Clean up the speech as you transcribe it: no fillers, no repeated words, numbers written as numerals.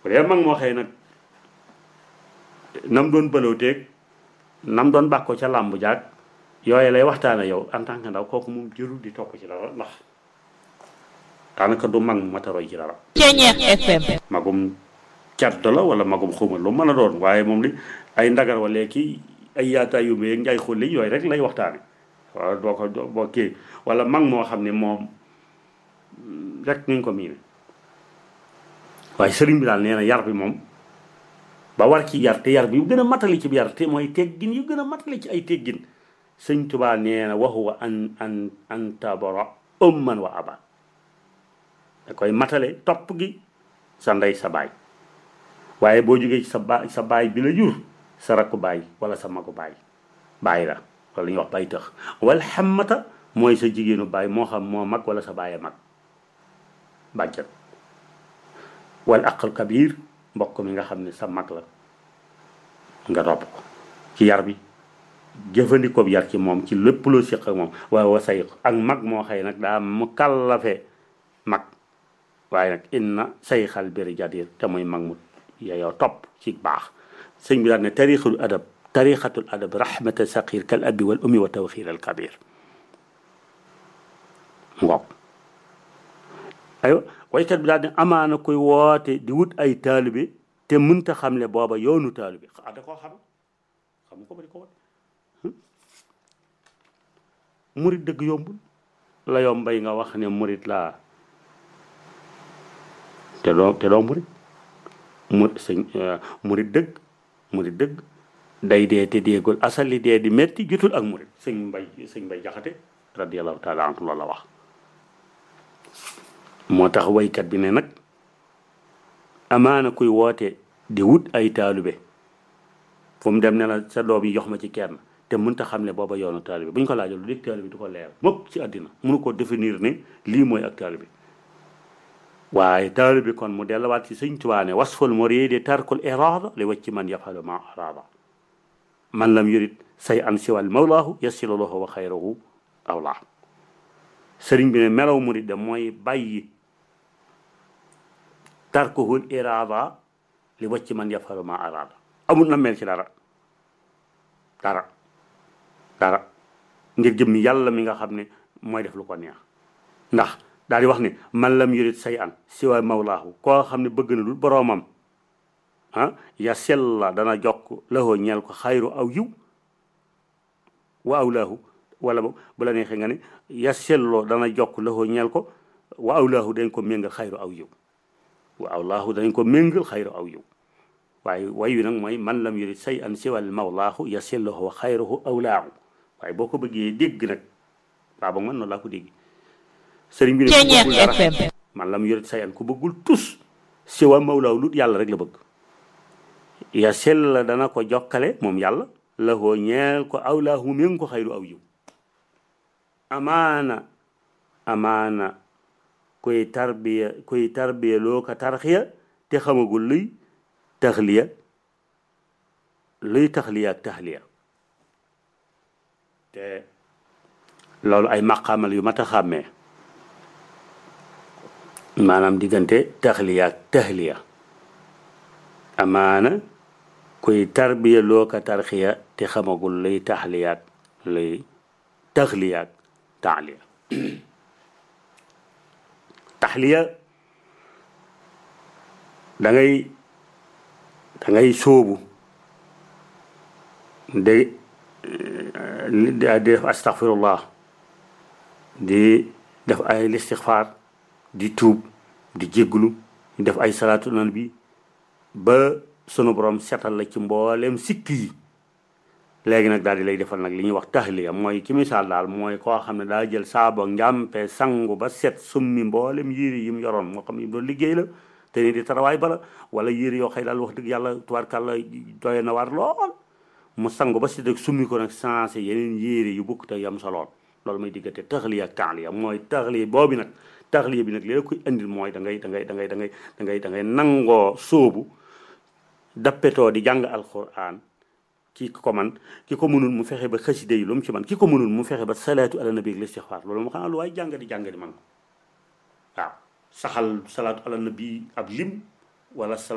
bu dee mag moo xëy nag nam doon bëlooteeg nam doon bàkkoo ca làmb jaag yooyu lay waxtaane yow en tant que ndaw kooku moom jërul di topp ci dara ndax daanaka du mag mata roy ci dara. Ceeñeex FM. magum cadd la wala magum xuma lu mën a doon waaye moom li ay ndagar wala kii ay yaataay yu beeg njaay xulli yooyu rek lay waxtaane waaw doo ko boo kii wala mag moo xam ne moom rek nuñ ko miine waaye sëriñ bi daal nee na yar bi moom ba war ci yar te yar bi yu gën a matali ci yar te mooy teggin yu gën a matali ci ay teggin sëñ Tuubaa nee na waxuwa an tabara umman wa aba da koy matale topp gi sa ndey sa baay waaye boo jógee ci sa baay bi la jur sa rakku baay wala sa magu baay la wala ñuy wax baay tax wal xammata mooy sa jigéenu baay moo xam moo mag wala sa baaye mag bàjjan wal aqal kabir mbokk mi nga xam ne sa mag la nga topp ko ci yar bi jëfandikoo bi yar ci moom ci lépp loo séq ak moom waaye wa say ak mag moo xëy nag daa mu kallafe mag waaye nag inna say xal biri jadir te muy mag mu yow topp ci baax sëñ bi daal ne tarixatul adab rahmata saqir kal abi wal ummi wa tawxir al kabir ngoog aywa waykat bi daal ne amaana koy woote di wut ay taalibe te mënta xamle booba yoonu taalibe da koo xam ko ba di ko woote murit dëgg yombul la yombay nga wax ne murit laa te doo murit murit dëgg day dee te déegul asali dee di metti jutul ak murit sëñ mbay jaxate radiallahu taala anhu loolu la wax moo tax waykat bi ne nag amaana kuy woote di wut ay taalube fu mu dem ne la sa doom yi jox ma ci kenn te mënta xam ne booba yoonu taalube bu ñu ko laajal lu dégg taalube du ko leer mukk ci àddina mënu ko définir ne lii mooy ak taalube waaye taalube kon mu delluwaat ci sëñ Tuubaa ne wasful muridi tarkul irada li wacci man yafalu ma arada man lam yurid say an siwal mawlaahu yasilu lahu wa xayruhu awlaa sëriñ bi ne melaw murid de mooy bàyyi tarkuhul irada li wacci man yafalu ma arada amul na mel ci dara ngir jëmmi yàlla mi nga xam ne mooy def lu ko neex ndax daal di wax ne man lam yurid say an siwa mawlaahu koo xam ne bëgg na dul boroomam ya sella dana jokk lahoo ñeel ko xayru aw yiw wa awlaahu wala bu la neexee nga ne ya selloo dana jokk lahoo ñeel ko wa awlaahu dañ ko méngal xayru aw yiw wa awlaahu dañ ko méngal xayru aw yiw waaye way wi nag mooy man lam yurid say an siwal mawlaahu ya sellahu xayruhu awlaahu waaye boo ko bëggee dégg nag waa ba man noonu laa ko dégg sëriñ bi ne man lam yurid say an ku bëggul tus siwa mawlaahu lut yàlla rek la bëgg ya sell dana ko jokkale moom yàlla lahoo ñeel ko awlaahu mu méng ko xayru aw yiw amaana kuy tarbiya loo ko tarxiya te xamagul luy taxliya ak taxliya te loolu ay maqaamal yu mat a xàmmee maanaam diggante taxliya ak taxliya amaana kuy tarbiya loo ko tarxiya te xamagul luy taxliya ak luy taxliya ak taxliya taxliya da ngay sóobu di def astaghfirullah di def ay listixfaar di tuub di jégglu di def ay salaatu nabi ba sunu borom setal la ci mboolem sikk yi léegi nag daal di lay defal nag li ñuy wax tahliya mooy ci misaal daal mooy koo xam ne daa jël saabo njàmpe sangu ba set summi mboolem yére yi mu yoroon moo xam ne doon liggéey la te ni di tarawaay bala wala yére yoo xëy daal wax dëgg yàlla tubaarkàlla doye na war lool mu sangu ba set ak summi ko nag sensé yeneen yére yu bukk te yam sa lool loolu mooy diggante taxliya ak taxliya mooy taxliya boobu nag taxliya bi nag li la koy andil mooy da ngay nangoo sóobu dappetoo di jàng alquran ki ko man ki ko mënul mu fexe ba xasida yi lu mu ci man ki ko mënul mu fexe ba salaatu ala nabi ak listixfaar loolu moo xam ne lu waay jàng di man waaw saxal salaatu ala nabi ab lim wala